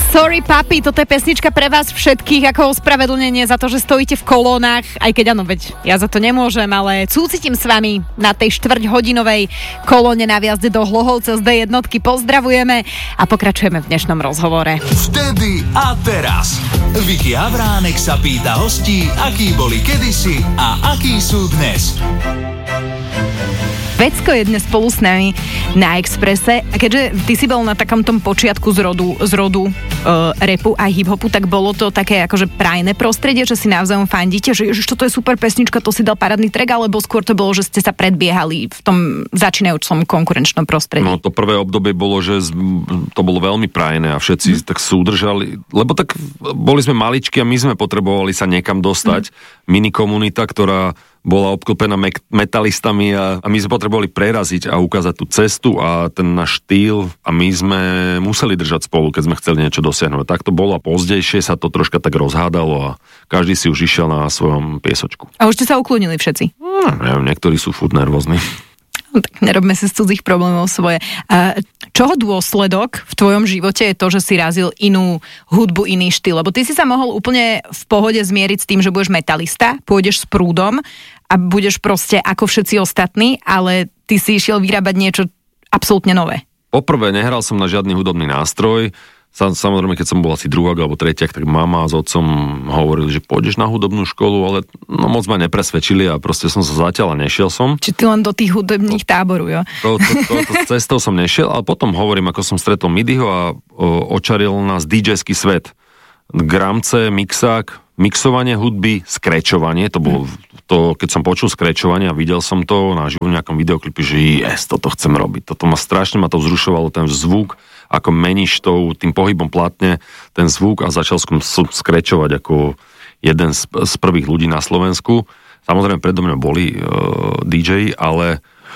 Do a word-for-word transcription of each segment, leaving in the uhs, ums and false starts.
Sorry papi, toto je pesnička pre vás všetkých ako ospravedlnenie za to, že stojíte v kolónach, aj keď áno, veď ja za to nemôžem, ale súcitím s vami na tej štvrťhodinovej kolóne na viazde do Hlohovca z dé jednotky. Pozdravujeme a pokračujeme v dnešnom rozhovore. Vtedy a teraz. Viki Havránek sa pýta hostí, akí boli kedysi a akí sú dnes. Vecko je dnes spolu s nami na Expresse a keďže ty si bol na takom tom počiatku z rodu, z rodu uh, rapu a hip-hopu, tak bolo to také akože prajné prostredie, že si navzájom fandíte, že ježiš, toto je super pesnička, to si dal parádny track, alebo skôr to bolo, že ste sa predbiehali v tom začínajúcom konkurenčnom prostredí? No to prvé obdobie bolo, že to bolo veľmi prajné a všetci mm. tak súdržali, lebo tak boli sme maličky a my sme potrebovali sa niekam dostať. Mm. Minikomunita, ktorá bola obklopená me- metalistami a, a my sme potrebovali preraziť a ukázať tú cestu a ten náš štýl a my sme museli držať spolu, keď sme chceli niečo dosiahnuť. Tak to bolo a pozdejšie sa to troška tak rozhádalo a každý si už išiel na svojom piesočku. A už ste sa uklonili všetci? No, neviem, niektorí sú furt nervózni. No, tak nerobme si z cudzích problémov svoje. A čoho dôsledok v tvojom živote je to, že si razil inú hudbu, iný štýl? Lebo ty si sa mohol úplne v pohode zmieriť s tým, že budeš metalista, pôjdeš s prúdom a budeš proste ako všetci ostatní, ale ty si išiel vyrábať niečo absolútne nové. Poprvé, nehral som na žiadny hudobný nástroj. Samozrejme, keď som bol asi druhák alebo tretiak, tak mama s otcom hovorili, že pôjdeš na hudobnú školu, ale no moc ma nepresvedčili a proste som sa zatiaľ a nešiel som. Či ty len do tých hudobných táborov, jo? To, to, to, to, cestou som nešiel, ale potom hovorím, ako som stretol Midyho a o, očaril nás dý džejský svet. Gramce, mixák, mixovanie hudby, skrečovanie, to bolo to, keď som počul skrečovanie a videl som to na živom nejakom videoklipe, že yes, toto chcem robiť. Toto ma strašne ma to vzrušovalo, ten zvuk, ako meníš tou, tým pohybom platne ten zvuk a začal som skrečovať ako jeden z, z prvých ľudí na Slovensku. Samozrejme, predo mňa boli uh, dý džeji, ale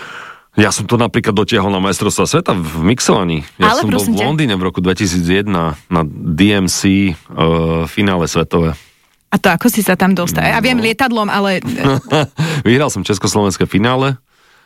ja som to napríklad dotiahol na majstrovstvá sveta v mixovaní. Ja ale som bol v Londýne v roku dvetisícjeden na dé em cé uh, finále svetové. A to ako si sa tam dostal? Ja viem, lietadlom, ale... Vyhral som československé finále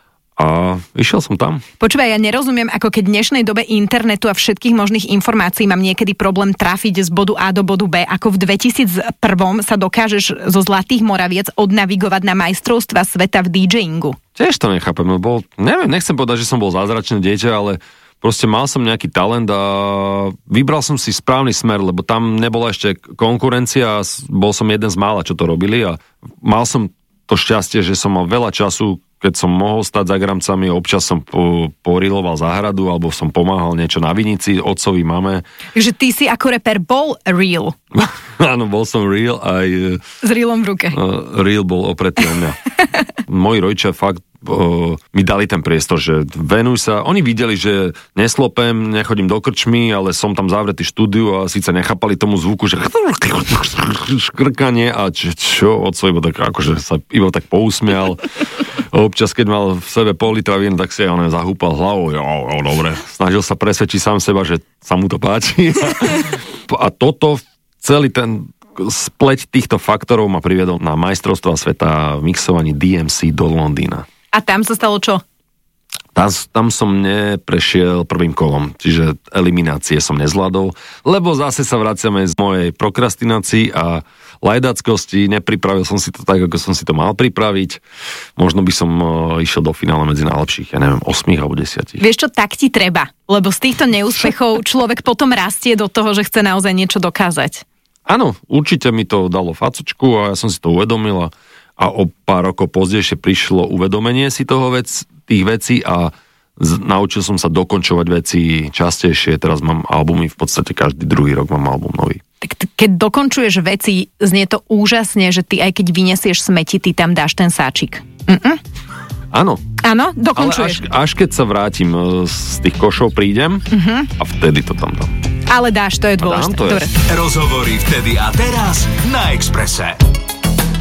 a išiel som tam. Počúvaj, ja nerozumiem, ako keď v dnešnej dobe internetu a všetkých možných informácií mám niekedy problém trafiť z bodu A do bodu B, ako v dvetisícjeden sa dokážeš zo Zlatých Moraviec odnavigovať na majstrovstvá sveta v DJingu. Tiež to nechápem, bol, neviem, nechcem povedať, že som bol zázračné dieťa, ale proste mal som nejaký talent a vybral som si správny smer, lebo tam nebola ešte konkurencia a bol som jeden z mála, čo to robili a mal som to šťastie, že som mal veľa času, keď som mohol stať za gramcami, občas som po, poriloval záhradu, alebo som pomáhal niečo na vinici, otcovi, mame. Takže ty si ako reper bol real. Áno, bol som real aj... S reelom v ruke. Uh, real bol opretý o mňa. Moji rodičia fakt uh, mi dali ten priestor, že venuj sa. Oni videli, že neslopem, nechodím do krčmy, ale som tam zavretý štúdiu a síce nechápali tomu zvuku, že škrkanie a čo, čo otco iba tak akože sa iba tak pousmial. Občas, keď mal v sebe pol litra vína, tak si aj on zahúpal hlavou. Jo, jo, dobre. Snažil sa presvedčiť sám seba, že sa mu to páči. A toto, celý ten spleť týchto faktorov ma priviedol na majstrovstvá sveta v mixovaní dé em cé do Londýna. A tam sa stalo čo? Tam, tam som neprešiel prvým kolom, čiže eliminácie som nezvládol, lebo zase sa vraciame z mojej prokrastinácii a lajdáckosti, nepripravil som si to tak, ako som si to mal pripraviť. Možno by som uh, išiel do finále medzi najlepších, ja neviem, osmých alebo desiatich. Vieš čo, tak ti treba, lebo z týchto neúspechov človek potom rastie do toho, že chce naozaj niečo dokázať. Áno, určite mi to dalo facočku a ja som si to uvedomila a o pár rokov pozdejšie prišlo uvedomenie si toho vec, tých vecí a z, naučil som sa dokončovať veci častejšie. Teraz mám albumy, v podstate každý druhý rok mám album nový. Tak t- keď dokončuješ veci, znie to úžasne, že ty aj keď vyniesieš smeti, ty tam dáš ten sáčik. Mm-mm. Áno. Áno, dokončuješ. Ale až, až keď sa vrátim z tých košov, prídem uh-huh. a vtedy to tam dám. Ale dáš, to je dôležité. To je. Rozhovory vtedy a teraz na Expresse.